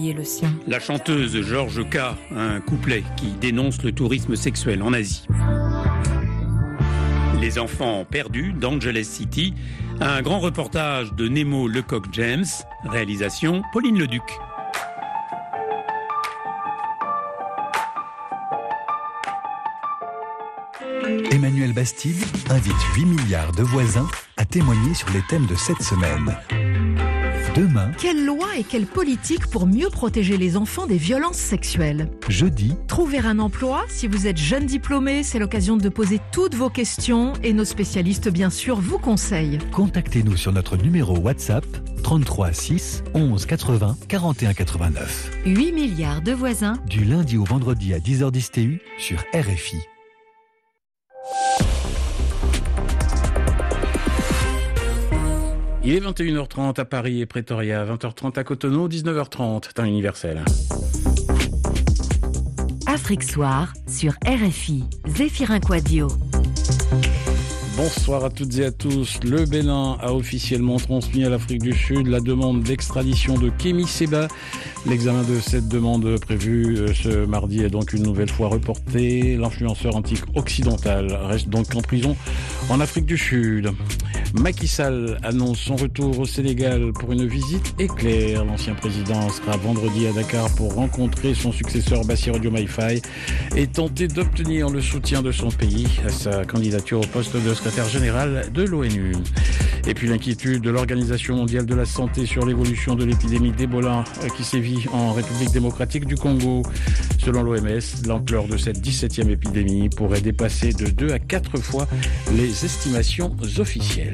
publié le sien. La chanteuse Georges K, un couplet qui dénonce le tourisme sexuel en Asie. Les enfants perdus d'Angeles City, un grand reportage de Nemo Lecoq-James, réalisation Pauline Leduc. Emmanuel Bastide invite 8 milliards de voisins à témoigner sur les thèmes de cette semaine. Demain, quelle loi et quelle politique pour mieux protéger les enfants des violences sexuelles? jeudi, Trouver un emploi, si vous êtes jeune diplômé, c'est l'occasion de poser toutes vos questions et nos spécialistes, bien sûr, vous conseillent. contactez-nous sur notre numéro WhatsApp 33 6 11 80 41 89. 8 milliards de voisins. Du lundi au vendredi à 10h10 TU sur RFI. Il est 21h30 à Paris et Pretoria, 20h30 à Cotonou, 19h30, temps universel. Afrique Soir sur RFI. Zéphirin Quadio. Bonsoir à toutes et à tous. Le Bénin a officiellement transmis à l'Afrique du Sud la demande d'extradition de Kémy Séba. L'examen de cette demande prévue ce mardi est donc une nouvelle fois reporté. L'influenceur antique occidental reste donc en prison en Afrique du Sud. Macky Sall annonce son retour au Sénégal pour une visite éclair. L'ancien président sera vendredi à Dakar pour rencontrer son successeur Bassirou Diomaye Faye et tenter d'obtenir le soutien de son pays à sa candidature au poste de secrétaire général de l'ONU. Et puis l'inquiétude de l'Organisation mondiale de la santé sur l'évolution de l'épidémie d'Ebola qui sévit en République démocratique du Congo. Selon l'OMS, l'ampleur de cette 17e épidémie pourrait dépasser de 2 à 4 fois les estimations officielles.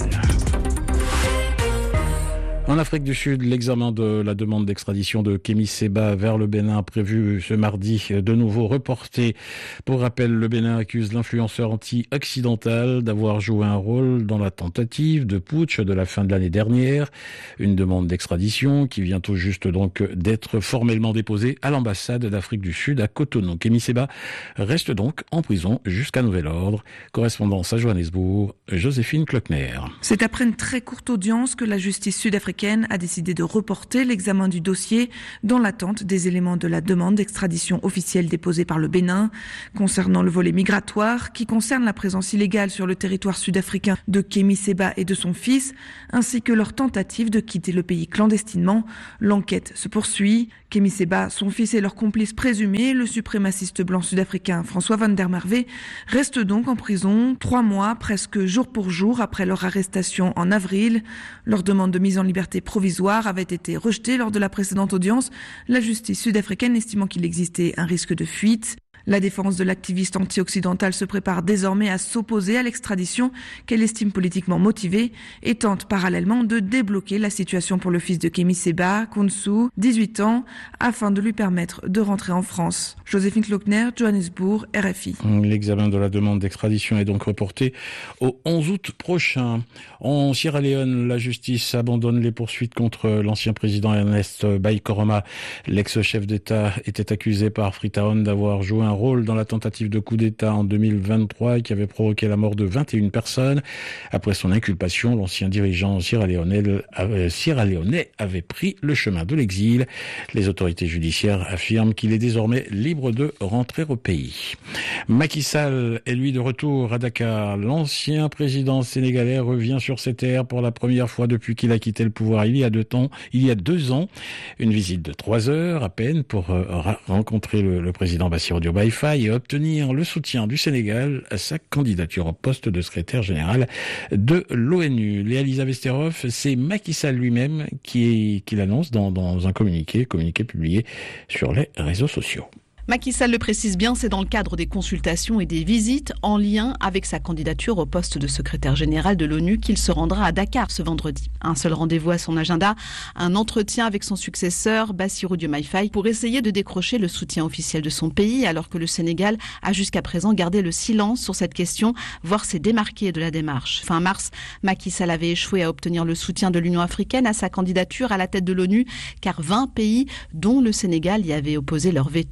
En Afrique du Sud, l'examen de la demande d'extradition de Kémy Séba vers le Bénin prévu ce mardi, de nouveau reporté. Pour rappel, le Bénin accuse l'influenceur anti-occidental d'avoir joué un rôle dans la tentative de putsch de la fin de l'année dernière. Une demande d'extradition qui vient tout juste donc d'être formellement déposée à l'ambassade d'Afrique du Sud à Cotonou. Kémy Séba reste donc en prison jusqu'à nouvel ordre. Correspondance à Johannesburg, Joséphine Klockner. C'est après une très courte audience que la justice sud-africaine a décidé de reporter l'examen du dossier dans l'attente des éléments de la demande d'extradition officielle déposée par le Bénin concernant le volet migratoire qui concerne la présence illégale sur le territoire sud-africain de Kémy Séba et de son fils ainsi que leur tentative de quitter le pays clandestinement. L'enquête se poursuit. Kémy Séba, son fils et leur complice présumé, le suprémaciste blanc sud-africain François van der Merwe, restent donc en prison 3 mois, presque jour pour jour, après leur arrestation en avril. Leur demande de mise en liberté provisoire avait été rejetée lors de la précédente audience, la justice sud-africaine estimant qu'il existait un risque de fuite. La défense de l'activiste anti-occidental se prépare désormais à s'opposer à l'extradition qu'elle estime politiquement motivée et tente parallèlement de débloquer la situation pour le fils de Kémy Séba, Kounsu, 18 ans, afin de lui permettre de rentrer en France. Joséphine Klockner, Johannesburg, RFI. L'examen de la demande d'extradition est donc reporté au 11 août prochain. En Sierra Leone, la justice abandonne les poursuites contre l'ancien président Ernest Bai Koroma. L'ex-chef d'État était accusé par Freetown d'avoir joué un rôle dans la tentative de coup d'État en 2023 qui avait provoqué la mort de 21 personnes. Après son inculpation, l'ancien dirigeant sierra-léonais avait pris le chemin de l'exil. Les autorités judiciaires affirment qu'il est désormais libre de rentrer au pays. Macky Sall est lui de retour à Dakar. L'ancien président sénégalais revient sur ses terres pour la première fois depuis qu'il a quitté le pouvoir il y a 2 ans. Une visite de 3 heures à peine pour rencontrer le président Bassirou Diomaye Faye et obtenir le soutien du Sénégal à sa candidature au poste de secrétaire général de l'ONU. Léa Lisa Vesterhoff, c'est Macky Sall lui-même qui l'annonce dans un communiqué publié sur les réseaux sociaux. Macky Sall le précise bien, c'est dans le cadre des consultations et des visites en lien avec sa candidature au poste de secrétaire général de l'ONU qu'il se rendra à Dakar ce vendredi. Un seul rendez-vous à son agenda, un entretien avec son successeur Bassirou Diomaye Faye pour essayer de décrocher le soutien officiel de son pays alors que le Sénégal a jusqu'à présent gardé le silence sur cette question, voire s'est démarqué de la démarche. Fin mars, Macky Sall avait échoué à obtenir le soutien de l'Union africaine à sa candidature à la tête de l'ONU car 20 pays, dont le Sénégal, y avaient opposé leur veto.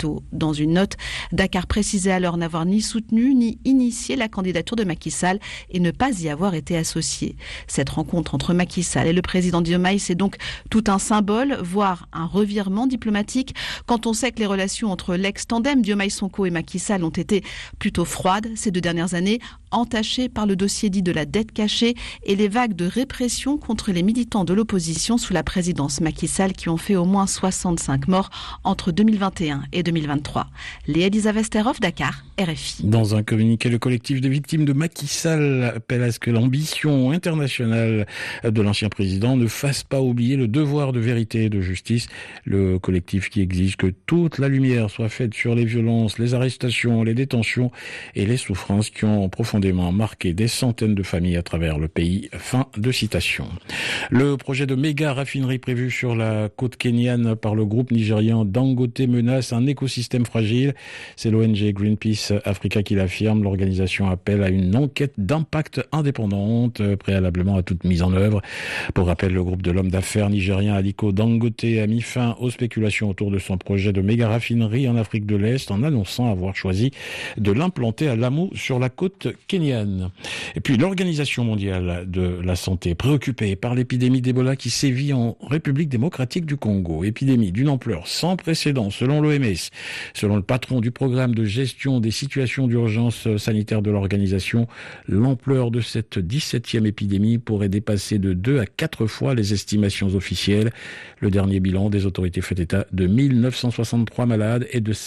Dans une note, Dakar précisait alors n'avoir ni soutenu ni initié la candidature de Macky Sall et ne pas y avoir été associé. Cette rencontre entre Macky Sall et le président Diomaye, c'est donc tout un symbole, voire un revirement diplomatique, quand on sait que les relations entre l'ex-tandem Diomaye-Sonko et Macky Sall ont été plutôt froides ces 2 dernières années, entachées par le dossier dit de la dette cachée et les vagues de répression contre les militants de l'opposition sous la présidence Macky Sall qui ont fait au moins 65 morts entre 2021 et 2023. Léa Elisa Vesterhoff, Dakar, RFI. Dans un communiqué, le collectif de victimes de Macky Sall appelle à ce que l'ambition internationale de l'ancien président ne fasse pas oublier le devoir de vérité et de justice. Le collectif qui exige que toute la lumière soit faite sur les violences, les arrestations, les détentions et les souffrances qui ont profondément marqué des centaines de familles à travers le pays. Fin de citation. Le projet de méga raffinerie prévu sur la côte kenyane par le groupe nigérian Dangote menace un écosystème fragile. C'est l'ONG Greenpeace Africa qui l'affirme. L'organisation appelle à une enquête d'impact indépendante préalablement à toute mise en œuvre. Pour rappel, le groupe de l'homme d'affaires nigérien Aliko Dangote a mis fin aux spéculations autour de son projet de méga raffinerie en Afrique de l'Est en annonçant avoir choisi de l'implanter à Lamu sur la côte kenyane. Et puis l'Organisation mondiale de la santé, préoccupée par l'épidémie d'Ebola qui sévit en République démocratique du Congo. Épidémie d'une ampleur sans précédent selon l'OMS. Selon le patron du programme de gestion des situations d'urgence sanitaire de l'organisation, l'ampleur de cette 17e épidémie pourrait dépasser de 2 à 4 fois les estimations officielles. Le dernier bilan des autorités fait état de 1963 malades et de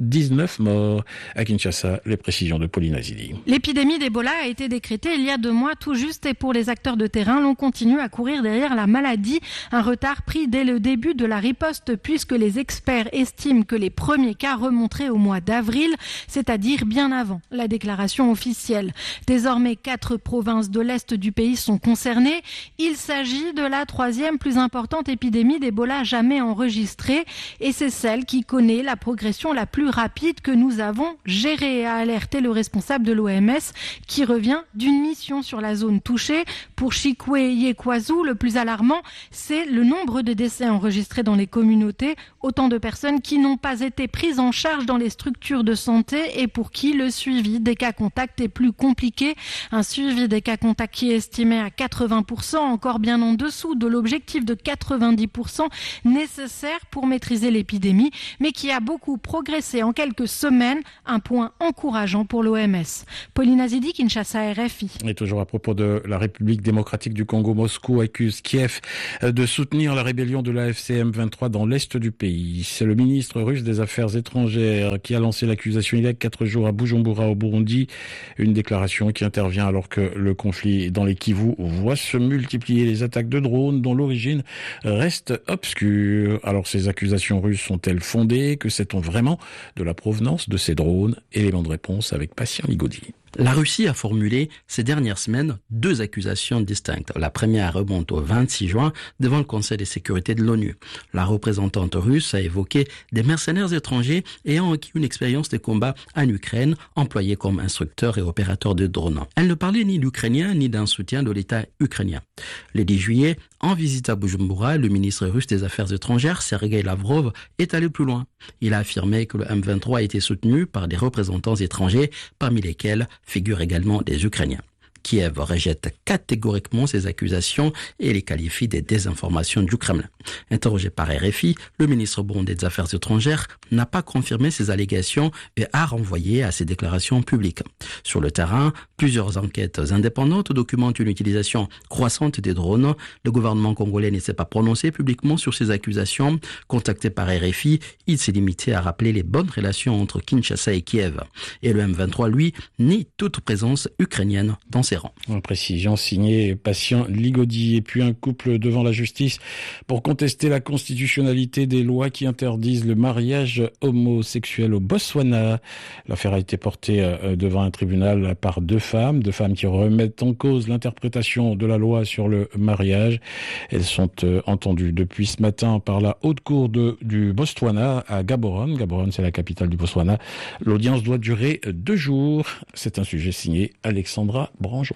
719 morts. À Kinshasa, les précisions de Pauline Azili. L'épidémie d'Ebola a été décrétée il y a 2 mois tout juste et pour les acteurs de terrain, l'on continue à courir derrière la maladie. Un retard pris dès le début de la riposte puisque les experts estiment que les premiers cas remonteraient au mois d'avril, c'est-à-dire bien avant la déclaration officielle. Désormais, 4 provinces de l'Est du pays sont concernées. Il s'agit de la 3e plus importante épidémie d'Ebola jamais enregistrée et c'est celle qui connaît la progression la plus rapide que nous avons gérée, a alerté le responsable de l'OMS qui revient d'une mission sur la zone touchée. Pour Chikwe Yekwazu, le plus alarmant, c'est le nombre de décès enregistrés dans les communautés, autant de personnes qui n'ont pas été prises en charge dans les structures de santé et pour qui le suivi des cas contacts est plus compliqué. Un suivi des cas contacts qui est estimé à 80%, encore bien en dessous de l'objectif de 90% nécessaire pour maîtriser l'épidémie, mais qui a beaucoup progressé en quelques semaines, un point encourageant pour l'OMS. Pauline Azidi, Kinshasa, RFI. Et toujours à propos de la République démocratique du Congo, Moscou accuse Kiev de soutenir la rébellion de la FCM-23 dans l'est du pays. C'est le ministre russe des Affaires étrangères qui a lancé l'accusation il y a 4 jours à Bujumbura au Burundi. Une déclaration qui intervient alors que le conflit dans les Kivu voit se multiplier les attaques de drones dont l'origine reste obscure. Alors ces accusations russes sont-elles fondées? Que sait-on vraiment de la provenance de ces drones? Élément de réponse avec Patient Ligodi. La Russie a formulé ces dernières semaines 2 accusations distinctes. La première remonte au 26 juin devant le Conseil de sécurité de l'ONU. La représentante russe a évoqué des mercenaires étrangers ayant acquis une expérience de combat en Ukraine, employés comme instructeurs et opérateurs de drones. Elle ne parlait ni d'Ukrainiens ni d'un soutien de l'État ukrainien. Le 10 juillet, en visite à Bujumbura, le ministre russe des Affaires étrangères, Sergei Lavrov, est allé plus loin. Il a affirmé que le M23 a été soutenu par des représentants étrangers, parmi lesquels figurent également des Ukrainiens. Kiev rejette catégoriquement ces accusations et les qualifie de désinformation du Kremlin. Interrogé par RFI, le ministre burundais des Affaires étrangères n'a pas confirmé ces allégations et a renvoyé à ses déclarations publiques. Sur le terrain, plusieurs enquêtes indépendantes documentent une utilisation croissante des drones. Le gouvernement congolais ne s'est pas prononcé publiquement sur ces accusations. Contacté par RFI, il s'est limité à rappeler les bonnes relations entre Kinshasa et Kiev. Et le M23, lui, nie toute présence ukrainienne dans ses rangs. En précision signée Patient Ligodi. Et puis un couple devant la justice pour contester la constitutionnalité des lois qui interdisent le mariage homosexuel au Botswana. L'affaire a été portée devant un tribunal par 2 femmes qui remettent en cause l'interprétation de la loi sur le mariage. Elles sont entendues depuis ce matin par la haute cour du Botswana à Gaborone. Gaborone, c'est la capitale du Botswana. L'audience doit durer 2 jours. C'est un sujet signé Alexandra Branjon.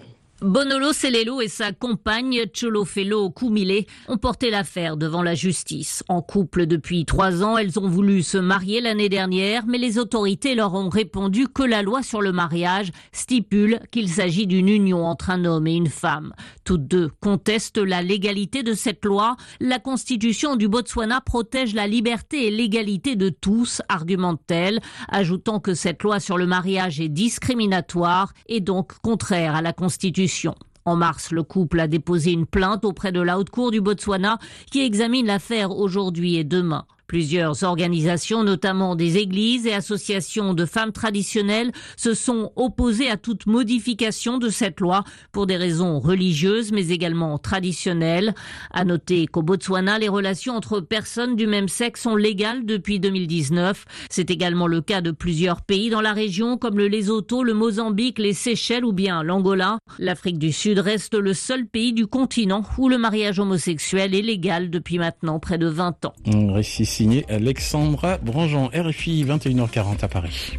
Bonolo Selelo et sa compagne Tcholofelo Koumile ont porté l'affaire devant la justice. En couple depuis 3 ans, elles ont voulu se marier l'année dernière, mais les autorités leur ont répondu que la loi sur le mariage stipule qu'il s'agit d'une union entre un homme et une femme. Toutes deux contestent la légalité de cette loi. La constitution du Botswana protège la liberté et l'égalité de tous, argumente-t-elle, ajoutant que cette loi sur le mariage est discriminatoire et donc contraire à la constitution. En mars, le couple a déposé une plainte auprès de la Haute Cour du Botswana qui examine l'affaire aujourd'hui et demain. Plusieurs organisations, notamment des églises et associations de femmes traditionnelles, se sont opposées à toute modification de cette loi pour des raisons religieuses mais également traditionnelles. À noter qu'au Botswana, les relations entre personnes du même sexe sont légales depuis 2019. C'est également le cas de plusieurs pays dans la région comme le Lesotho, le Mozambique, les Seychelles ou bien l'Angola. L'Afrique du Sud reste le seul pays du continent où le mariage homosexuel est légal depuis maintenant près de 20 ans. Signé Alexandra Brangeon, RFI, 21h40 à Paris.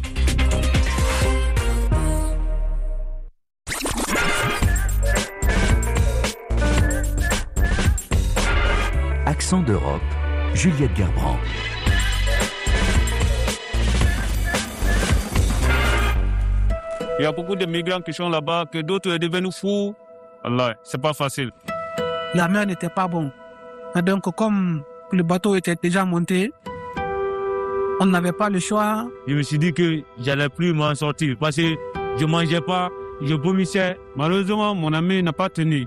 Accent d'Europe, Juliette Gerbrand. Il y a beaucoup de migrants qui sont là-bas, que d'autres sont devenus fous. Allah, c'est pas facile. La mer n'était pas bonne. Donc, comme le bateau était déjà monté, on n'avait pas le choix. Je me suis dit que j'allais plus m'en sortir parce que je mangeais pas, je vomissais. Malheureusement, mon ami n'a pas tenu.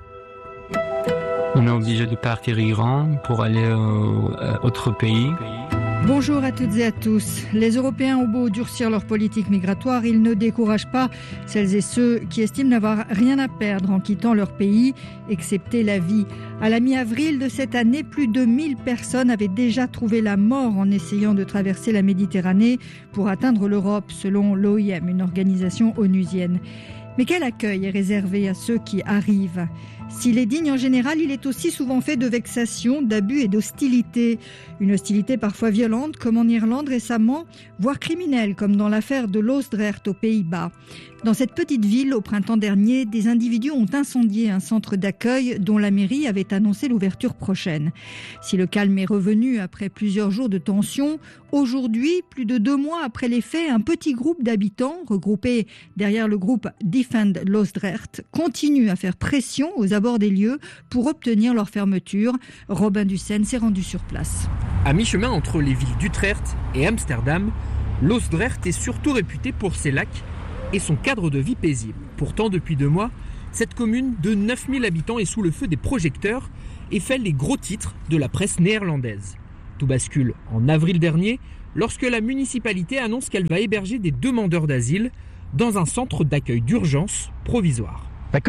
On est obligé de partir Iran pour aller à autre pays. Bonjour à toutes et à tous. Les Européens ont beau durcir leur politique migratoire, ils ne découragent pas celles et ceux qui estiment n'avoir rien à perdre en quittant leur pays, excepté la vie. À la mi-avril de cette année, plus de 1000 personnes avaient déjà trouvé la mort en essayant de traverser la Méditerranée pour atteindre l'Europe, selon l'OIM, une organisation onusienne. Mais quel accueil est réservé à ceux qui arrivent ? S'il est digne en général, il est aussi souvent fait de vexations, d'abus et d'hostilité. Une hostilité parfois violente, comme en Irlande récemment, voire criminelle, comme dans l'affaire de Loosdrecht aux Pays-Bas. Dans cette petite ville, au printemps dernier, des individus ont incendié un centre d'accueil dont la mairie avait annoncé l'ouverture prochaine. Si le calme est revenu après plusieurs jours de tension, aujourd'hui, plus de 2 mois après les faits, un petit groupe d'habitants, regroupés derrière le groupe Defend Loosdrecht, continue à faire pression aux abords des lieux pour obtenir leur fermeture. Robin Dussen s'est rendu sur place. À mi-chemin entre les villes d'Utrecht et Amsterdam, Loosdrecht est surtout réputé pour ses lacs et son cadre de vie paisible. Pourtant, depuis 2 mois, cette commune de 9000 habitants est sous le feu des projecteurs et fait les gros titres de la presse néerlandaise. Tout bascule en avril dernier, lorsque la municipalité annonce qu'elle va héberger des demandeurs d'asile dans un centre d'accueil d'urgence provisoire.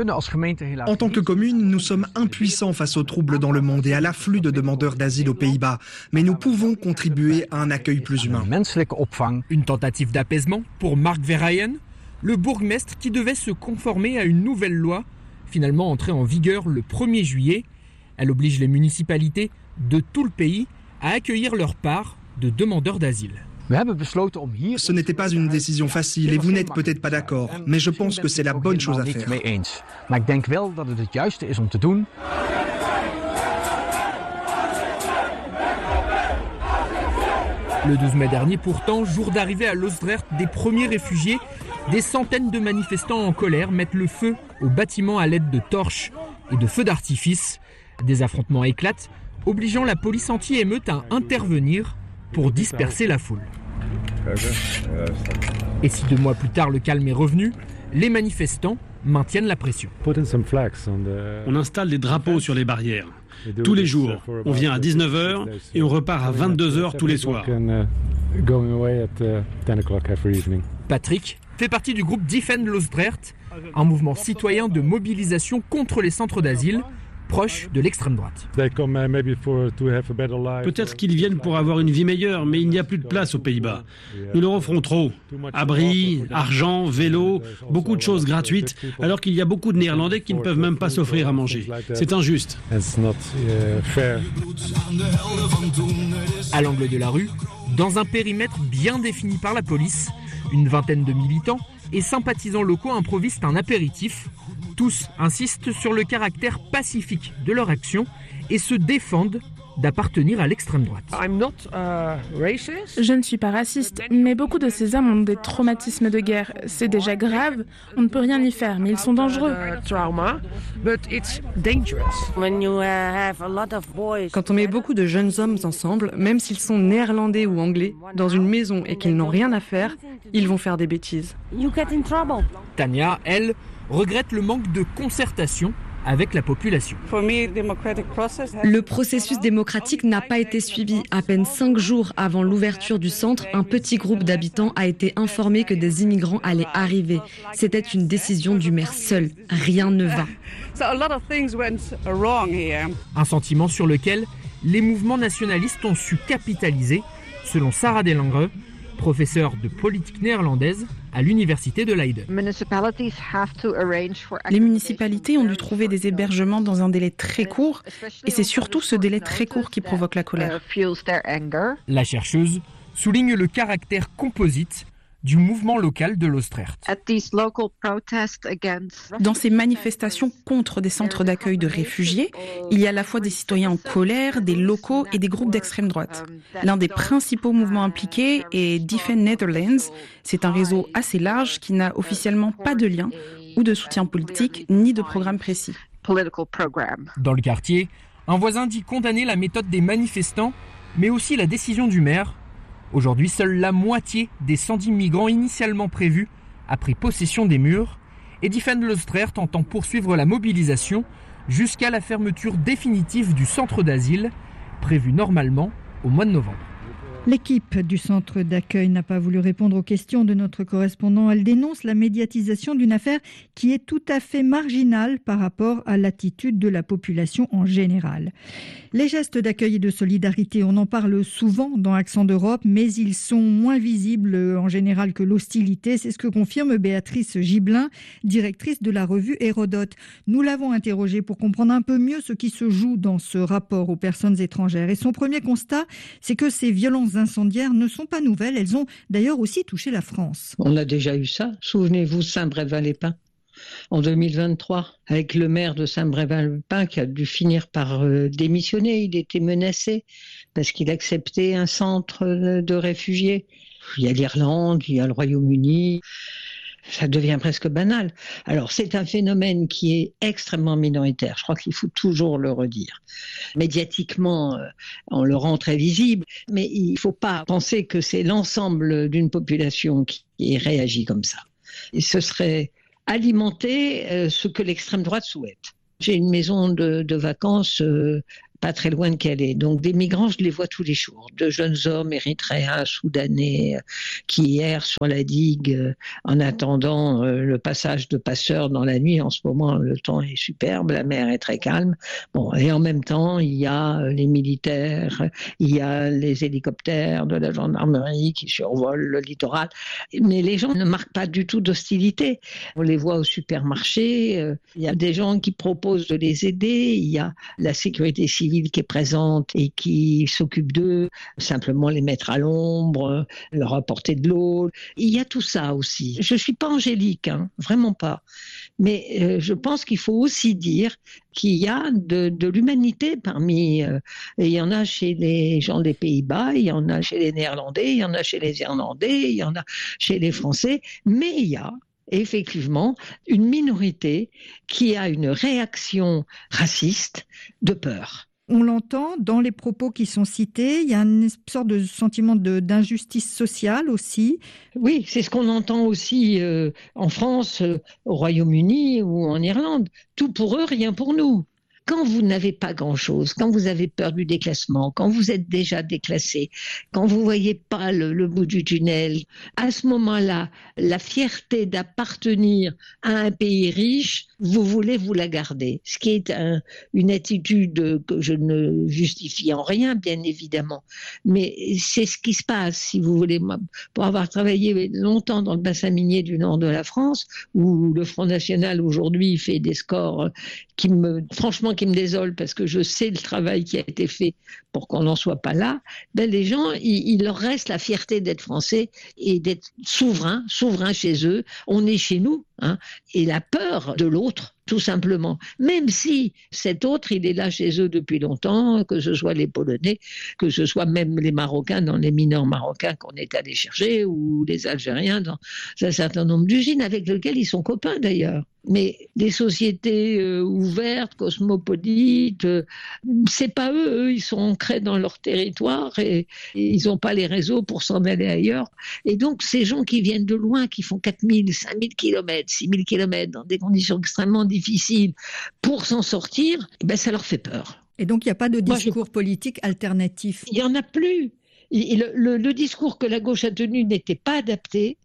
En tant que commune, nous sommes impuissants face aux troubles dans le monde et à l'afflux de demandeurs d'asile aux Pays-Bas. Mais nous pouvons contribuer à un accueil plus humain. Une tentative d'apaisement pour Mark Verheyen, le bourgmestre qui devait se conformer à une nouvelle loi, finalement entrée en vigueur le 1er juillet. Elle oblige les municipalités de tout le pays à accueillir leur part de demandeurs d'asile. Ce n'était pas une décision facile et vous n'êtes peut-être pas d'accord, mais je pense que c'est la bonne chose à faire. Le 12 mai dernier, pourtant, jour d'arrivée à Loosdrecht des premiers réfugiés, des centaines de manifestants en colère mettent le feu aux bâtiments à l'aide de torches et de feux d'artifice. Des affrontements éclatent, obligeant la police anti-émeute à intervenir pour disperser la foule. Et si 2 mois plus tard le calme est revenu, les manifestants maintiennent la pression. On installe des drapeaux sur les barrières. Tous les jours, on vient à 19h et on repart à 22h tous les soirs. Patrick fait partie du groupe Defend Loosdrecht, un mouvement citoyen de mobilisation contre les centres d'asile, proche de l'extrême droite. Peut-être qu'ils viennent pour avoir une vie meilleure, mais il n'y a plus de place aux Pays-Bas. Nous leur offrons trop. Abris, argent, vélo, beaucoup de choses gratuites, alors qu'il y a beaucoup de Néerlandais qui ne peuvent même pas s'offrir à manger. C'est injuste. À l'angle de la rue, dans un périmètre bien défini par la police, une vingtaine de militants et sympathisants locaux improvisent un apéritif Tous insistent sur le caractère pacifique de leur action et se défendent d'appartenir à l'extrême droite. Je ne suis pas raciste, mais beaucoup de ces hommes ont des traumatismes de guerre. C'est déjà grave, on ne peut rien y faire, mais ils sont dangereux. Quand on met beaucoup de jeunes hommes ensemble, même s'ils sont néerlandais ou anglais, dans une maison et qu'ils n'ont rien à faire, ils vont faire des bêtises. Tania, elle, regrette le manque de concertation avec la population. Le processus démocratique n'a pas été suivi. À peine 5 jours avant l'ouverture du centre, un petit groupe d'habitants a été informé que des immigrants allaient arriver. C'était une décision du maire seul. Rien ne va. Un sentiment sur lequel les mouvements nationalistes ont su capitaliser, selon Sarah Delangre, professeure de politique néerlandaise à l'université de Leiden. Les municipalités ont dû trouver des hébergements dans un délai très court, et c'est surtout ce délai très court qui provoque la colère. La chercheuse souligne le caractère composite du mouvement local de l'Oostrecht. Dans ces manifestations contre des centres d'accueil de réfugiés, il y a à la fois des citoyens en colère, des locaux et des groupes d'extrême droite. L'un des principaux mouvements impliqués est Defend Netherlands. C'est un réseau assez large qui n'a officiellement pas de lien ou de soutien politique ni de programme précis. Dans le quartier, un voisin dit condamner la méthode des manifestants, mais aussi la décision du maire. Aujourd'hui, seule la moitié des 110 migrants initialement prévus a pris possession des murs et Defend l'Oostrecht entend poursuivre la mobilisation jusqu'à la fermeture définitive du centre d'asile, prévue normalement au mois de novembre. L'équipe du centre d'accueil n'a pas voulu répondre aux questions de notre correspondant. Elle dénonce la médiatisation d'une affaire qui est tout à fait marginale par rapport à l'attitude de la population en général. Les gestes d'accueil et de solidarité, on en parle souvent dans Accent d'Europe, mais ils sont moins visibles en général que l'hostilité. C'est ce que confirme Béatrice Gibelin, directrice de la revue Hérodote. Nous l'avons interrogée pour comprendre un peu mieux ce qui se joue dans ce rapport aux personnes étrangères. Et son premier constat, c'est que ces violences incendiaires ne sont pas nouvelles. Elles ont d'ailleurs aussi touché la France. On a déjà eu ça. Souvenez-vous, Saint-Brévin-les-Pins. En 2023, avec le maire de Saint-Brévin-les-Pins qui a dû finir par démissionner. Il était menacé parce qu'il acceptait un centre de réfugiés. Il y a l'Irlande, il y a le Royaume-Uni. Ça devient presque banal. Alors, c'est un phénomène qui est extrêmement minoritaire. Je crois qu'il faut toujours le redire. Médiatiquement, on le rend très visible, mais il ne faut pas penser que c'est l'ensemble d'une population qui réagit comme ça. Et ce serait alimenter ce que l'extrême droite souhaite. J'ai une maison de vacances pas très loin de Calais. Donc des migrants, je les vois tous les jours. De jeunes hommes érythréens, soudanais, qui errent sur la digue en attendant le passage de passeurs dans la nuit. En ce moment, le temps est superbe, la mer est très calme. Bon, et en même temps, il y a les militaires, il y a les hélicoptères de la gendarmerie qui survolent le littoral. Mais les gens ne marquent pas du tout d'hostilité. On les voit au supermarché, il y a des gens qui proposent de les aider, il y a la sécurité civile qui est présente et qui s'occupe d'eux, simplement les mettre à l'ombre, leur apporter de l'eau. Il y a tout ça aussi. Je ne suis pas angélique, vraiment pas. Mais je pense qu'il faut aussi dire qu'il y a de l'humanité parmi... il y en a chez les gens des Pays-Bas, il y en a chez les Néerlandais, il y en a chez les Irlandais, il y en a chez les Français, mais il y a effectivement une minorité qui a une réaction raciste de peur. On l'entend dans les propos qui sont cités, il y a une sorte de sentiment d'injustice sociale aussi. Oui, c'est ce qu'on entend aussi en France, au Royaume-Uni ou en Irlande. Tout pour eux, rien pour nous. Quand vous n'avez pas grand-chose, quand vous avez peur du déclassement, quand vous êtes déjà déclassé, quand vous ne voyez pas le bout du tunnel, à ce moment-là, la fierté d'appartenir à un pays riche, vous voulez vous la garder. Ce qui est une attitude que je ne justifie en rien, bien évidemment. Mais c'est ce qui se passe, si vous voulez. Moi, pour avoir travaillé longtemps dans le bassin minier du nord de la France, où le Front National aujourd'hui fait des scores qui me désolent parce que je sais le travail qui a été fait pour qu'on n'en soit pas là, les gens, il leur reste la fierté d'être français et d'être souverain chez eux. On est chez nous, et la peur de l'autre tout simplement. Même si cet autre, il est là chez eux depuis longtemps, que ce soit les Polonais, que ce soit même les Marocains, dans les mineurs marocains qu'on est allé chercher, ou les Algériens dans un certain nombre d'usines avec lesquels ils sont copains d'ailleurs. Mais des sociétés ouvertes, cosmopolites, c'est pas eux, ils sont ancrés dans leur territoire et ils n'ont pas les réseaux pour s'en aller ailleurs. Et donc ces gens qui viennent de loin, qui font 4000, 5000 km, 6000 km dans des conditions extrêmement difficiles pour s'en sortir, ça leur fait peur. Et donc il n'y a pas de discours politique alternatif? Il n'y en a plus. Le discours que la gauche a tenu n'était pas adapté,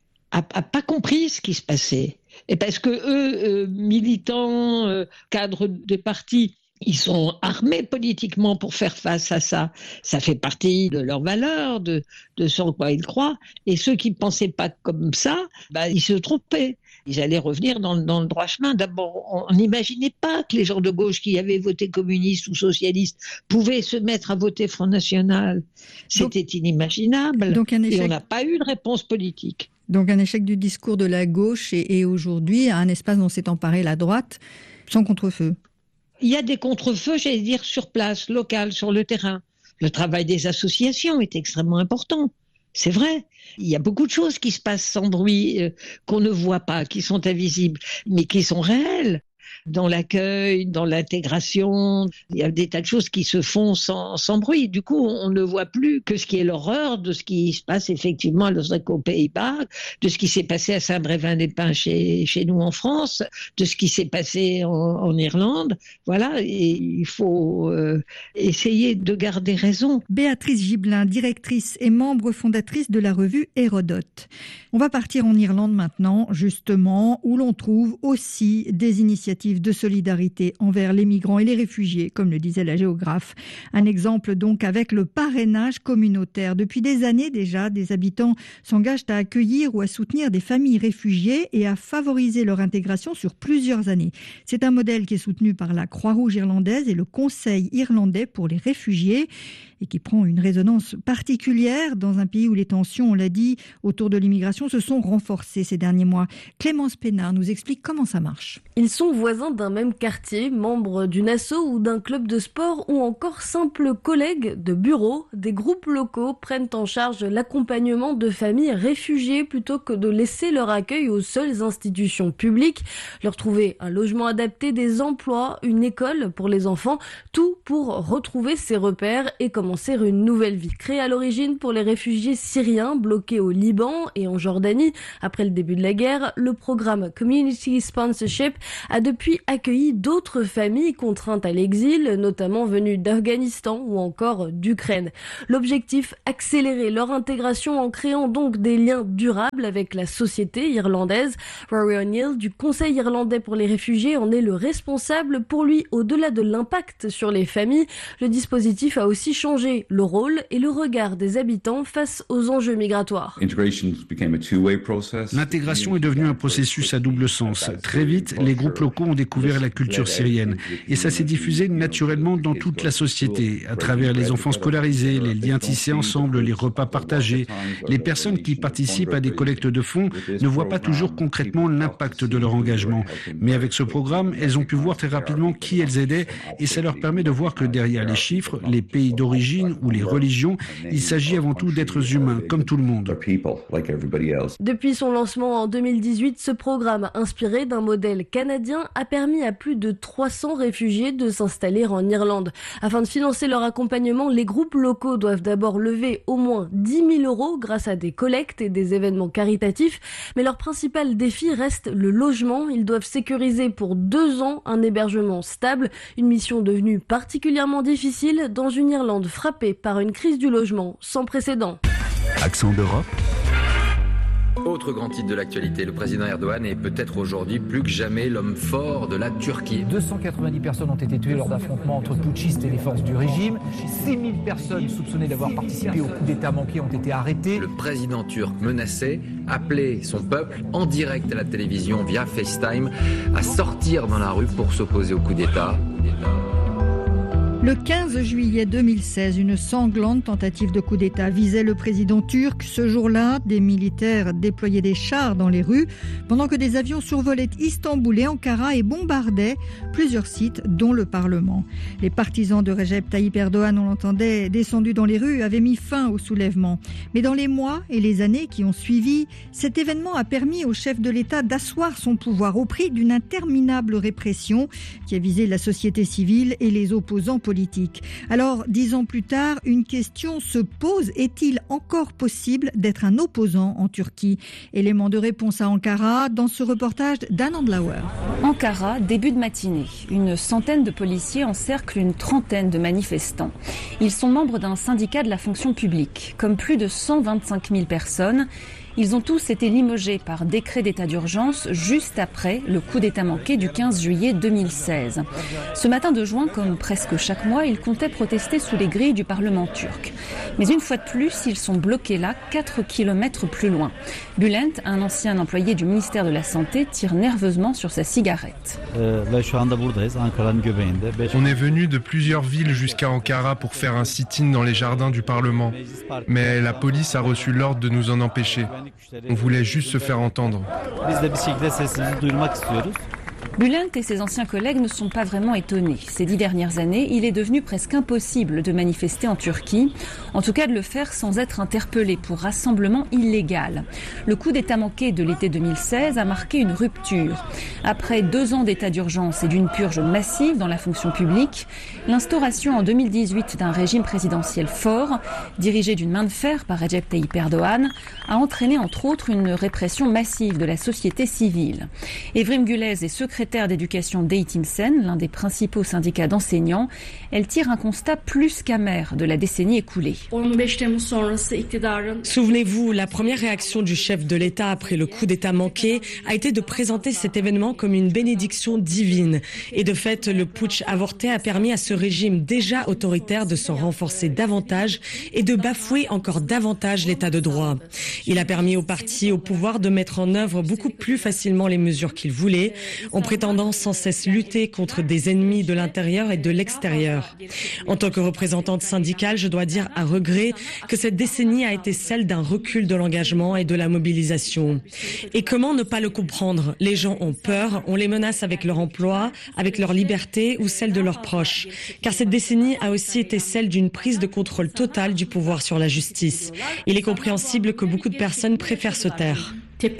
a pas compris ce qui se passait. Et parce que eux, militants, cadres de partis, ils sont armés politiquement pour faire face à ça. Ça fait partie de leurs valeurs, de ce en quoi ils croient. Et ceux qui ne pensaient pas comme ça, ils se trompaient. Ils allaient revenir dans le droit chemin. D'abord, on n'imaginait pas que les gens de gauche qui avaient voté communiste ou socialiste pouvaient se mettre à voter Front National. C'était inimaginable. Donc un échec. Et on n'a pas eu de réponse politique. Donc un échec du discours de la gauche et aujourd'hui un espace dont s'est emparée la droite sans contre-feu. Il y a des contre-feux, j'allais dire, sur place, local, sur le terrain. Le travail des associations est extrêmement important. C'est vrai. Il y a beaucoup de choses qui se passent sans bruit, qu'on ne voit pas, qui sont invisibles, mais qui sont réelles. Dans l'accueil, dans l'intégration, il y a des tas de choses qui se font sans bruit. Du coup, on ne voit plus que ce qui est l'horreur de ce qui se passe effectivement à Loosdrecht aux Pays-Bas, de ce qui s'est passé à Saint-Brévin-les-Pins chez nous en France, de ce qui s'est passé en Irlande. Voilà, et il faut essayer de garder raison. Béatrice Gibelin, directrice et membre fondatrice de la revue Hérodote. On va partir en Irlande maintenant, justement, où l'on trouve aussi des initiatives de solidarité envers les migrants et les réfugiés, comme le disait la géographe. Un exemple donc avec le parrainage communautaire. Depuis des années déjà, des habitants s'engagent à accueillir ou à soutenir des familles réfugiées et à favoriser leur intégration sur plusieurs années. C'est un modèle qui est soutenu par la Croix-Rouge irlandaise et le Conseil irlandais pour les réfugiés et qui prend une résonance particulière dans un pays où les tensions, on l'a dit, autour de l'immigration se sont renforcées ces derniers mois. Clémence Pénard nous explique comment ça marche. Ils sont voisins d'un même quartier, membres d'une asso ou d'un club de sport ou encore simples collègues de bureau. Des groupes locaux prennent en charge l'accompagnement de familles réfugiées plutôt que de laisser leur accueil aux seules institutions publiques. Leur trouver un logement adapté, des emplois, une école pour les enfants, tout pour retrouver ses repères et commencer une nouvelle vie. Créé à l'origine pour les réfugiés syriens bloqués au Liban et en Jordanie après le début de la guerre, le programme Community Sponsorship a depuis accueilli d'autres familles contraintes à l'exil, notamment venues d'Afghanistan ou encore d'Ukraine. L'objectif, accélérer leur intégration en créant donc des liens durables avec la société irlandaise. Rory O'Neill du Conseil irlandais pour les réfugiés en est le responsable. Pour lui, au-delà de l'impact sur les familles, le dispositif a aussi changé le rôle et le regard des habitants face aux enjeux migratoires. L'intégration est devenue un processus à double sens. Très vite, les groupes locaux ont découvert la culture syrienne et ça s'est diffusé naturellement dans toute la société, à travers les enfants scolarisés, les liens tissés ensemble, les repas partagés. Les personnes qui participent à des collectes de fonds ne voient pas toujours concrètement l'impact de leur engagement. Mais avec ce programme, elles ont pu voir très rapidement qui elles aidaient et ça leur permet de voir que derrière les chiffres, les pays d'origine ou les religions, il s'agit avant tout d'êtres humains, comme tout le monde. Depuis son lancement en 2018, ce programme, inspiré d'un modèle canadien, a permis à plus de 300 réfugiés de s'installer en Irlande. Afin de financer leur accompagnement, les groupes locaux doivent d'abord lever au moins 10 000 € grâce à des collectes et des événements caritatifs. Mais leur principal défi reste le logement. Ils doivent sécuriser pour 2 ans un hébergement stable, une mission devenue particulièrement difficile dans une Irlande frappée par une crise du logement sans précédent. Accent d'Europe. Autre grand titre de l'actualité, le président Erdogan est peut-être aujourd'hui plus que jamais l'homme fort de la Turquie. 290 personnes ont été tuées lors d'affrontements entre putschistes et les forces du régime. 6000 personnes soupçonnées d'avoir participé au coup d'État manqué ont été arrêtées. Le président turc menaçait, appelait son peuple en direct à la télévision via FaceTime à sortir dans la rue pour s'opposer au coup d'État. Le 15 juillet 2016, une sanglante tentative de coup d'État visait le président turc. Ce jour-là, des militaires déployaient des chars dans les rues pendant que des avions survolaient Istanbul et Ankara et bombardaient plusieurs sites, dont le Parlement. Les partisans de Recep Tayyip Erdogan, on l'entendait, descendus dans les rues, avaient mis fin au soulèvement. Mais dans les mois et les années qui ont suivi, cet événement a permis au chef de l'État d'asseoir son pouvoir au prix d'une interminable répression qui a visé la société civile et les opposants politiques. Alors, 10 ans plus tard, une question se pose. Est-il encore possible d'être un opposant en Turquie ? Élément de réponse à Ankara dans ce reportage d'Anne Andlauer. Ankara, début de matinée. Une centaine de policiers encerclent une trentaine de manifestants. Ils sont membres d'un syndicat de la fonction publique. Comme plus de 125 000 personnes, ils ont tous été limogés par décret d'état d'urgence juste après le coup d'état manqué du 15 juillet 2016. Ce matin de juin, comme presque chaque mois, ils comptaient protester sous les grilles du Parlement turc. Mais une fois de plus, ils sont bloqués là, 4 kilomètres plus loin. Bülent, un ancien employé du ministère de la Santé, tire nerveusement sur sa cigarette. On est venu de plusieurs villes jusqu'à Ankara pour faire un sit-in dans les jardins du Parlement. Mais la police a reçu l'ordre de nous en empêcher. On voulait juste se faire entendre. Bülent et ses anciens collègues ne sont pas vraiment étonnés. Ces 10 dernières années, il est devenu presque impossible de manifester en Turquie, en tout cas de le faire sans être interpellé pour rassemblement illégal. Le coup d'état manqué de l'été 2016 a marqué une rupture. Après 2 ans d'état d'urgence et d'une purge massive dans la fonction publique, l'instauration en 2018 d'un régime présidentiel fort, dirigé d'une main de fer par Recep Tayyip Erdogan, a entraîné entre autres une répression massive de la société civile. Evrim Güles est secrétaire d'éducation d'Eğitim Sen, l'un des principaux syndicats d'enseignants. Elle tire un constat plus qu'amer de la décennie écoulée. Souvenez-vous, la première réaction du chef de l'État après le coup d'État manqué a été de présenter cet événement comme une bénédiction divine. Et de fait, le putsch avorté a permis à ce régime déjà autoritaire de s'en renforcer davantage et de bafouer encore davantage l'état de droit. Il a permis aux partis au pouvoir de mettre en œuvre beaucoup plus facilement les mesures qu'ils voulaient, en prétendant sans cesse lutter contre des ennemis de l'intérieur et de l'extérieur. En tant que représentante syndicale, je dois dire à regret que cette décennie a été celle d'un recul de l'engagement et de la mobilisation. Et comment ne pas le comprendre ? Les gens ont peur, on les menace avec leur emploi, avec leur liberté ou celle de leurs proches. Car cette décennie a aussi été celle d'une prise de contrôle totale du pouvoir sur la justice. Il est compréhensible que beaucoup de personnes préfèrent se taire.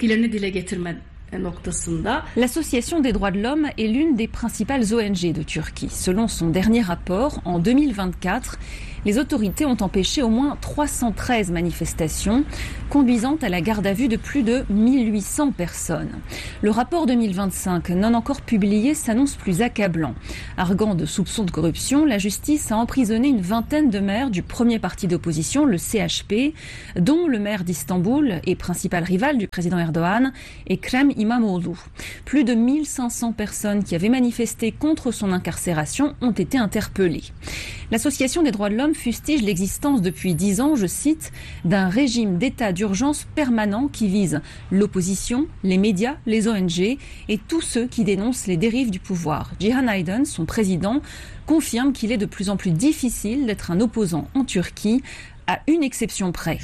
L'Association des droits de l'homme est l'une des principales ONG de Turquie. Selon son dernier rapport, en 2024, les autorités ont empêché au moins 313 manifestations, conduisant à la garde à vue de plus de 1800 personnes. Le rapport 2025, non encore publié, s'annonce plus accablant. Arguant de soupçons de corruption, la justice a emprisonné une vingtaine de maires du premier parti d'opposition, le CHP, dont le maire d'Istanbul et principal rival du président Erdogan, Ekrem İmamoğlu. Plus de 1500 personnes qui avaient manifesté contre son incarcération ont été interpellées. L'Association des droits de l'homme fustige l'existence depuis 10 ans, je cite, d'un régime d'état d'urgence permanent qui vise l'opposition, les médias, les ONG et tous ceux qui dénoncent les dérives du pouvoir. Cihan Aydın, son président, confirme qu'il est de plus en plus difficile d'être un opposant en Turquie, à une exception près.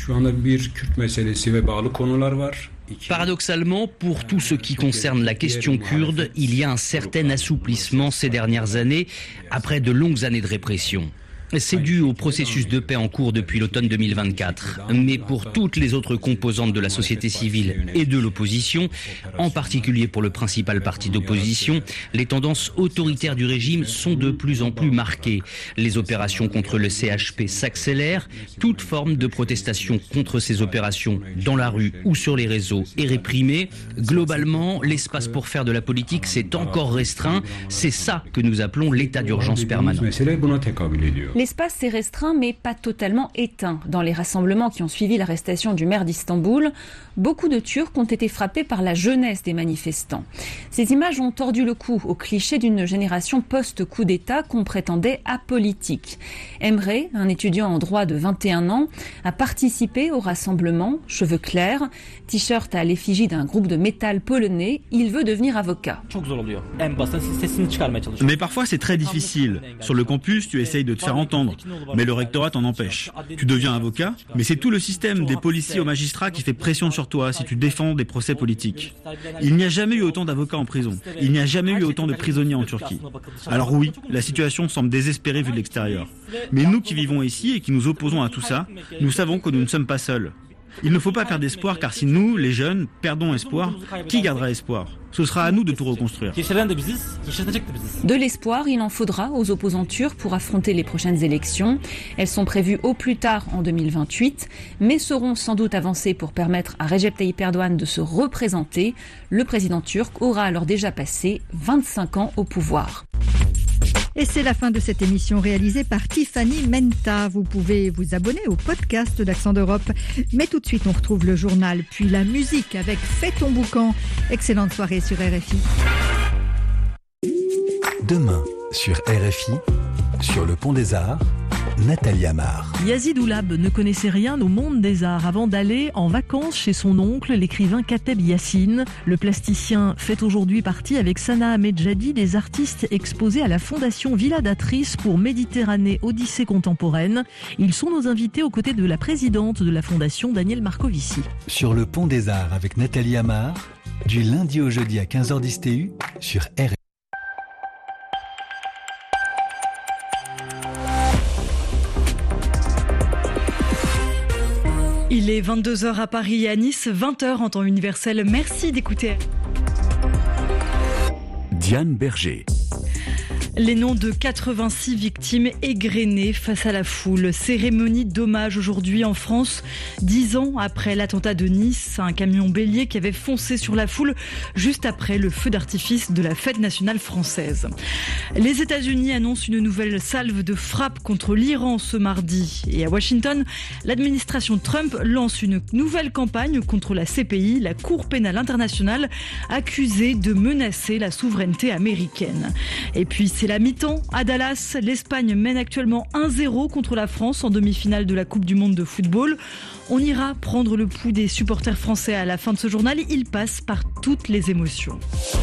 Paradoxalement, pour tout ce qui concerne la question kurde, il y a un certain assouplissement ces dernières années, après de longues années de répression. C'est dû au processus de paix en cours depuis l'automne 2024. Mais pour toutes les autres composantes de la société civile et de l'opposition, en particulier pour le principal parti d'opposition, les tendances autoritaires du régime sont de plus en plus marquées. Les opérations contre le CHP s'accélèrent. Toute forme de protestation contre ces opérations dans la rue ou sur les réseaux est réprimée. Globalement, l'espace pour faire de la politique s'est encore restreint. C'est ça que nous appelons l'état d'urgence permanent. L'espace s'est restreint mais pas totalement éteint. Dans les rassemblements qui ont suivi l'arrestation du maire d'Istanbul, beaucoup de Turcs ont été frappés par la jeunesse des manifestants. Ces images ont tordu le cou au cliché d'une génération post-coup d'État qu'on prétendait apolitique. Emre, un étudiant en droit de 21 ans, a participé au rassemblement, cheveux clairs, t-shirt à l'effigie d'un groupe de métal polonais. Il veut devenir avocat. Mais parfois c'est très difficile. Sur le campus, tu essayes de te faire entendre, mais le rectorat t'en empêche. Tu deviens avocat, mais c'est tout le système des policiers aux magistrats qui fait pression sur toi si tu défends des procès politiques. Il n'y a jamais eu autant d'avocats en prison. Il n'y a jamais eu autant de prisonniers en Turquie. Alors oui, la situation semble désespérée vu de l'extérieur. Mais nous qui vivons ici et qui nous opposons à tout ça, nous savons que nous ne sommes pas seuls. Il ne faut pas perdre espoir, car si nous, les jeunes, perdons espoir, qui gardera espoir ? Ce sera à nous de tout reconstruire. De l'espoir, il en faudra aux opposants turcs pour affronter les prochaines élections. Elles sont prévues au plus tard en 2028, mais seront sans doute avancées pour permettre à Recep Tayyip Erdogan de se représenter. Le président turc aura alors déjà passé 25 ans au pouvoir. Et c'est la fin de cette émission réalisée par Tiffany Menta. Vous pouvez vous abonner au podcast d'Accent d'Europe. Mais tout de suite, on retrouve le journal, puis la musique avec Fais ton boucan. Excellente soirée sur RFI. Demain, sur RFI, sur le Pont des Arts, Nathalie Amar. Yazid Oulab ne connaissait rien au monde des arts avant d'aller en vacances chez son oncle, l'écrivain Kateb Yassine. Le plasticien fait aujourd'hui partie avec Sana Ahmedjadi des artistes exposés à la Fondation Villa d'Atrice pour Méditerranée Odyssée contemporaine. Ils sont nos invités aux côtés de la présidente de la Fondation, Danielle Marcovici. Sur le Pont des Arts avec Nathalie Amar, du lundi au jeudi à 15h10 TU sur RFI. Il est 22h à Paris et à Nice, 20h en temps universel. Merci d'écouter. Diane Berger. Les noms de 86 victimes égrenées face à la foule. Cérémonie d'hommage aujourd'hui en France, 10 ans après l'attentat de Nice. Un camion bélier qui avait foncé sur la foule juste après le feu d'artifice de la fête nationale française. Les États-Unis annoncent une nouvelle salve de frappe contre l'Iran ce mardi. Et à Washington, l'administration Trump lance une nouvelle campagne contre la CPI, la Cour pénale internationale, accusée de menacer la souveraineté américaine. Et puis c'est la mi-temps à Dallas. L'Espagne mène actuellement 1-0 contre la France en demi-finale de la Coupe du Monde de football. On ira prendre le pouls des supporters français à la fin de ce journal. Il passe par toutes les émotions.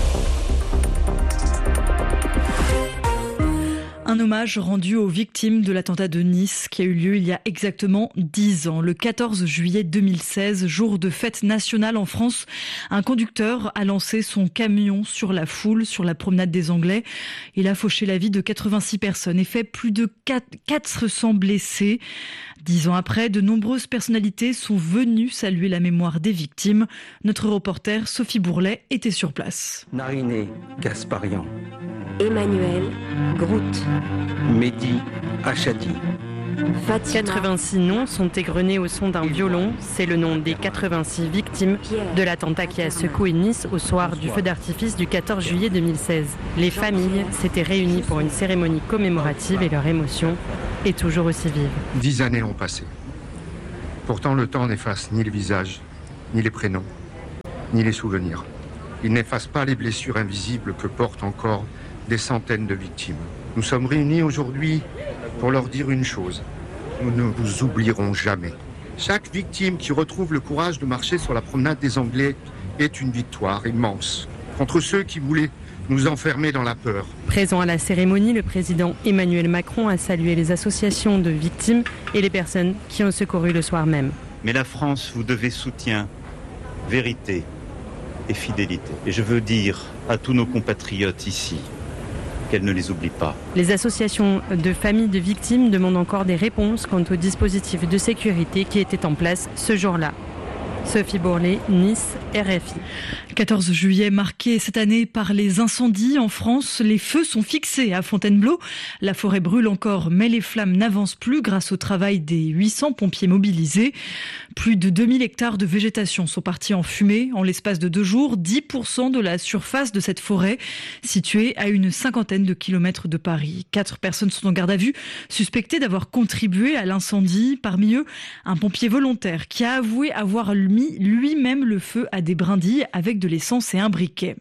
Un hommage rendu aux victimes de l'attentat de Nice qui a eu lieu il y a exactement 10 ans. Le 14 juillet 2016, jour de fête nationale en France, un conducteur a lancé son camion sur la foule, sur la promenade des Anglais. Il a fauché la vie de 86 personnes et fait plus de 400 blessés. 10 ans après, de nombreuses personnalités sont venues saluer la mémoire des victimes. Notre reporter Sophie Bourlet était sur place. Nariné Gasparian, Emmanuel Grout, Mehdi Achadi. 86 noms sont égrenés au son d'un violon. C'est le nom des 86 victimes de l'attentat qui a secoué Nice au soir du feu d'artifice du 14 juillet 2016. Les familles s'étaient réunies pour une cérémonie commémorative et leur émotion est toujours aussi vive. 10 années ont passé. Pourtant, le temps n'efface ni le visage, ni les prénoms, ni les souvenirs. Il n'efface pas les blessures invisibles que portent encore des centaines de victimes. Nous sommes réunis aujourd'hui pour leur dire une chose. Nous ne vous oublierons jamais. Chaque victime qui retrouve le courage de marcher sur la promenade des Anglais est une victoire immense contre ceux qui voulaient nous enfermer dans la peur. Présent à la cérémonie, le président Emmanuel Macron a salué les associations de victimes et les personnes qui ont secouru le soir même. Mais la France vous devait soutien, vérité et fidélité. Et je veux dire à tous nos compatriotes ici qu'elle ne les oublie pas. Les associations de familles de victimes demandent encore des réponses quant au dispositif de sécurité qui était en place ce jour-là. Sophie Bourlet, Nice, RFI. 14 juillet marqué cette année par les incendies en France. Les feux sont fixés à Fontainebleau. La forêt brûle encore, mais les flammes n'avancent plus grâce au travail des 800 pompiers mobilisés. Plus de 2000 hectares de végétation sont partis en fumée en l'espace de 2 jours. 10% de la surface de cette forêt, située à une 50aine de kilomètres de Paris. 4 personnes sont en garde à vue, suspectées d'avoir contribué à l'incendie. Parmi eux, un pompier volontaire qui a avoué avoir mis lui-même le feu à des brindilles avec de l'essence et un briquet.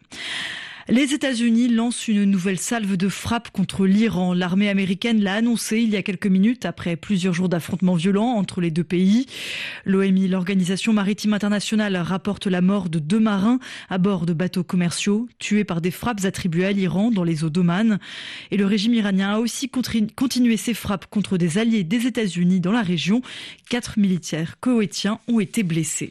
Les États-Unis lancent une nouvelle salve de frappe contre l'Iran. L'armée américaine l'a annoncé il y a quelques minutes après plusieurs jours d'affrontements violents entre les 2 pays. L'OMI, l'Organisation maritime internationale, rapporte la mort de 2 marins à bord de bateaux commerciaux tués par des frappes attribuées à l'Iran dans les eaux d'Oman. Et le régime iranien a aussi continué ses frappes contre des alliés des États-Unis dans la région. 4 militaires koweïtiens ont été blessés.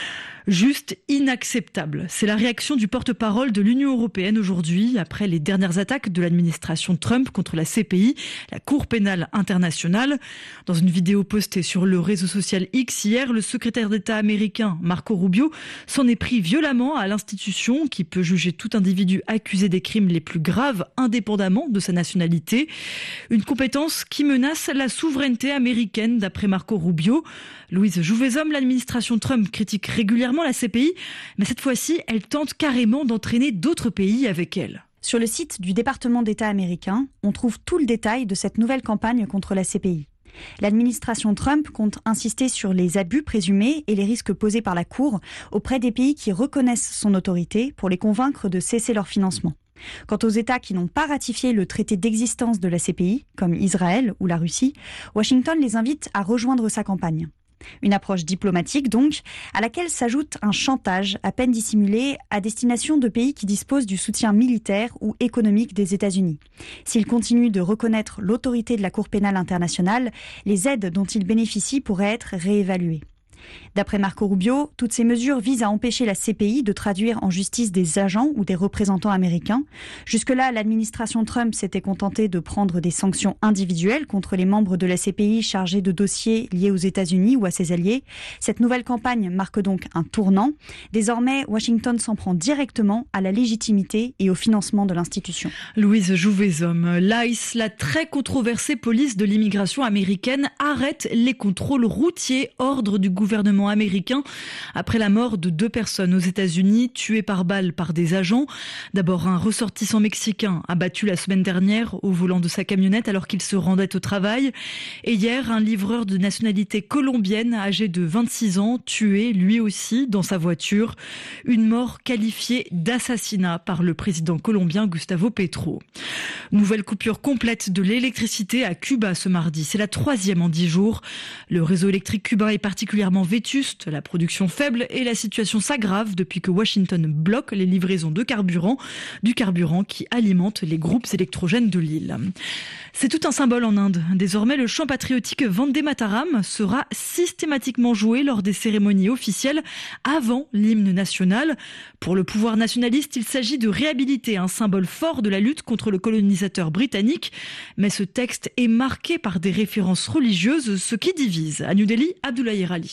Juste inacceptable. C'est la réaction du porte-parole de l'Union européenne aujourd'hui, après les dernières attaques de l'administration Trump contre la CPI, la Cour pénale internationale. Dans une vidéo postée sur le réseau social X hier, le secrétaire d'État américain Marco Rubio s'en est pris violemment à l'institution qui peut juger tout individu accusé des crimes les plus graves indépendamment de sa nationalité. Une compétence qui menace la souveraineté américaine d'après Marco Rubio. Louise Jouvezhomme, l'administration Trump critique régulièrement la CPI, mais cette fois-ci, elle tente carrément d'entraîner d'autres pays avec elle. Sur le site du département d'État américain, on trouve tout le détail de cette nouvelle campagne contre la CPI. L'administration Trump compte insister sur les abus présumés et les risques posés par la Cour auprès des pays qui reconnaissent son autorité pour les convaincre de cesser leur financement. Quant aux États qui n'ont pas ratifié le traité d'existence de la CPI, comme Israël ou la Russie, Washington les invite à rejoindre sa campagne. Une approche diplomatique donc, à laquelle s'ajoute un chantage à peine dissimulé à destination de pays qui disposent du soutien militaire ou économique des États-Unis. S'ils continuent de reconnaître l'autorité de la Cour pénale internationale, les aides dont ils bénéficient pourraient être réévaluées. D'après Marco Rubio, toutes ces mesures visent à empêcher la CPI de traduire en justice des agents ou des représentants américains. Jusque-là, l'administration Trump s'était contentée de prendre des sanctions individuelles contre les membres de la CPI chargés de dossiers liés aux États-Unis ou à ses alliés. Cette nouvelle campagne marque donc un tournant. Désormais, Washington s'en prend directement à la légitimité et au financement de l'institution. Louise Jouvezhomme, l'ICE, la très controversée police de l'immigration américaine, arrête les contrôles routiers, ordre du gouvernement américain après la mort de 2 personnes aux États-Unis tuées par balle par des agents. D'abord, un ressortissant mexicain abattu la semaine dernière au volant de sa camionnette alors qu'il se rendait au travail. Et hier, un livreur de nationalité colombienne âgé de 26 ans tué lui aussi dans sa voiture. Une mort qualifiée d'assassinat par le président colombien Gustavo Petro. Nouvelle coupure complète de l'électricité à Cuba ce mardi. C'est la 3e en 10 jours. Le réseau électrique cubain est particulièrement vétuste, la production faible et la situation s'aggrave depuis que Washington bloque les livraisons de carburant, du carburant qui alimente les groupes électrogènes de l'île. C'est tout un symbole en Inde. Désormais, le chant patriotique Vande Mataram sera systématiquement joué lors des cérémonies officielles avant l'hymne national. Pour le pouvoir nationaliste, il s'agit de réhabiliter un symbole fort de la lutte contre le colonisateur britannique. Mais ce texte est marqué par des références religieuses, ce qui divise. À New Delhi, Abdoulaye Ali.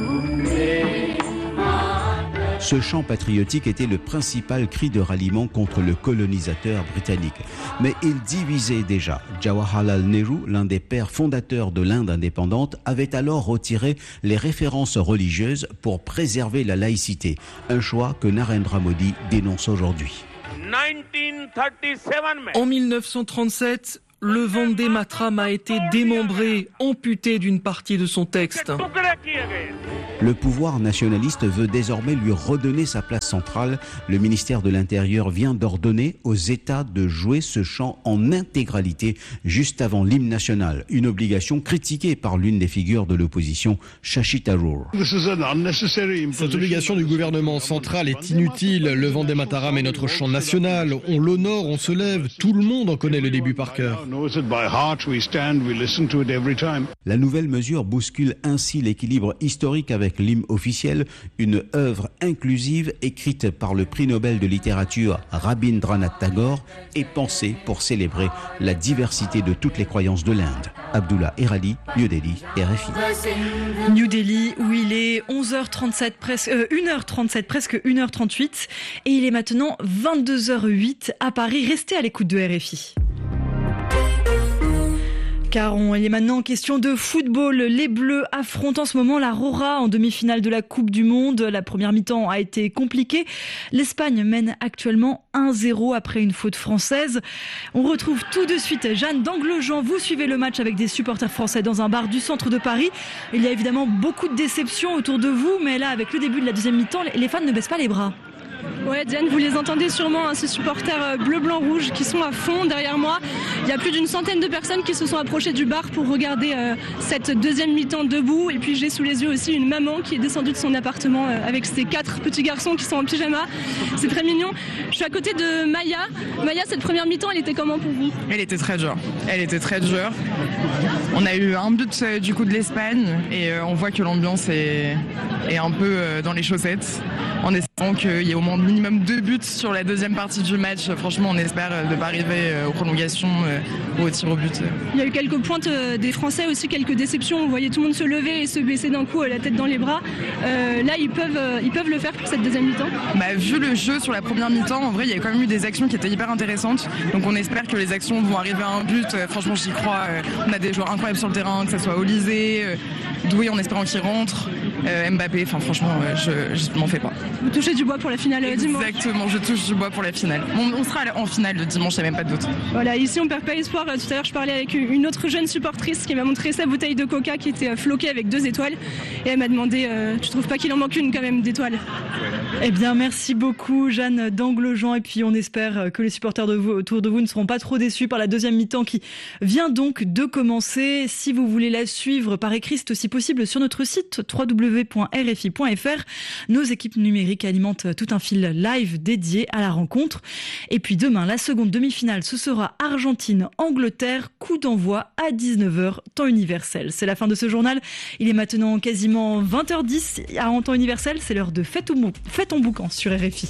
Ce chant patriotique était le principal cri de ralliement contre le colonisateur britannique. Mais il divisait déjà. Jawaharlal Nehru, l'un des pères fondateurs de l'Inde indépendante, avait alors retiré les références religieuses pour préserver la laïcité. Un choix que Narendra Modi dénonce aujourd'hui. En 1937, le Vande Mataram a été démembré, amputé d'une partie de son texte. Le pouvoir nationaliste veut désormais lui redonner sa place centrale. Le ministère de l'Intérieur vient d'ordonner aux États de jouer ce chant en intégralité juste avant l'hymne national. Une obligation critiquée par l'une des figures de l'opposition, Shashi Tharoor. Cette obligation du gouvernement central est inutile. Le Vande Mataram est notre chant national. On l'honore, on se lève. Tout le monde en connaît le début par cœur. La nouvelle mesure bouscule ainsi l'équilibre historique avec avec l'hymne officiel, une œuvre inclusive écrite par le prix Nobel de littérature Rabindranath Tagore et pensée pour célébrer la diversité de toutes les croyances de l'Inde. Abdullah Erali, New Delhi, RFI. New Delhi, où il est 11h37, presque 1h37, presque 1h38, et il est maintenant 22h08 à Paris. Restez à l'écoute de RFI. Car il est maintenant question de football. Les Bleus affrontent en ce moment la Rora en demi-finale de la Coupe du Monde. La première mi-temps a été compliquée. L'Espagne mène actuellement 1-0 après une faute française. On retrouve tout de suite Jeanne d'Anglejean. Vous suivez le match avec des supporters français dans un bar du centre de Paris. Il y a évidemment beaucoup de déceptions autour de vous, mais là, avec le début de la deuxième mi-temps, les fans ne baissent pas les bras. Ouais, Diane, vous les entendez sûrement, ces supporters bleu, blanc, rouge qui sont à fond derrière moi. Il y a plus d'une centaine de personnes qui se sont approchées du bar pour regarder cette deuxième mi-temps debout. Et puis j'ai sous les yeux aussi une maman qui est descendue de son appartement avec ses 4 petits garçons qui sont en pyjama. C'est très mignon. Je suis à côté de Maya. Maya, cette première mi-temps, elle était comment pour vous ? Elle était très dure. On a eu un but du coup de l'Espagne et on voit que l'ambiance est un peu dans les chaussettes. En espérant qu'il y ait au moins minimum 2 buts sur la deuxième partie du match. Franchement, on espère ne pas arriver aux prolongations ou au tir au but. Il y a eu quelques pointes des Français aussi, quelques déceptions. On voyait tout le monde se lever et se baisser d'un coup, la tête dans les bras. Là, ils peuvent le faire pour cette deuxième mi-temps. Vu le jeu sur la première mi-temps, en vrai, il y a quand même eu des actions qui étaient hyper intéressantes. Donc on espère que les actions vont arriver à un but. Franchement, j'y crois. On a des joueurs incroyables sur le terrain, que ce soit Olysée, Doué en espérant qu'il rentre, Mbappé. Franchement, je m'en fais pas. Vous touchez du bois pour la finale dimanche. Exactement, je touche du bois pour la finale. On sera en finale le dimanche, il n'y a même pas de doute. Voilà, ici on perd pas espoir. Tout à l'heure, je parlais avec une autre jeune supportrice qui m'a montré sa bouteille de coca qui était floquée avec 2 étoiles. Et elle m'a demandé, tu trouves pas qu'il en manque une quand même d'étoiles ? Eh bien, merci beaucoup Jeanne d'Anglejean. Et puis on espère que les supporters autour de vous ne seront pas trop déçus par la deuxième mi-temps qui vient donc de commencer. Si vous voulez la suivre par écrit, c'est aussi possible sur notre site www.rfi.fr. Nos équipes numériques alimentent tout un fil live dédié à la rencontre. Et puis demain, la seconde demi-finale, ce sera Argentine-Angleterre, coup d'envoi à 19h, temps universel. C'est la fin de ce journal. Il est maintenant quasiment 20h10 en temps universel. C'est l'heure de Fête ton boucan sur RFI.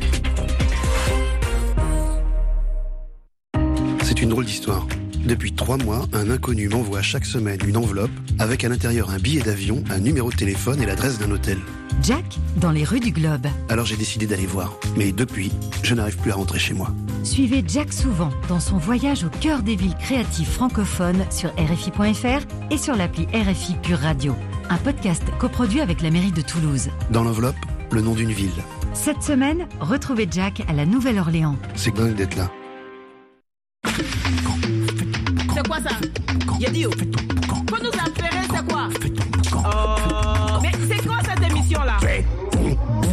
C'est une drôle d'histoire. Depuis 3 mois, un inconnu m'envoie chaque semaine une enveloppe avec à l'intérieur un billet d'avion, un numéro de téléphone et l'adresse d'un hôtel. Jack, dans les rues du Globe. Alors j'ai décidé d'aller voir. Mais depuis, je n'arrive plus à rentrer chez moi. Suivez Jack souvent dans son voyage au cœur des villes créatives francophones sur RFI.fr et sur l'appli RFI Pure Radio. Un podcast coproduit avec la mairie de Toulouse. Dans l'enveloppe, le nom d'une ville. Cette semaine, retrouvez Jack à la Nouvelle-Orléans. C'est dingue d'être là. C'est quoi ça? Faut nous appeler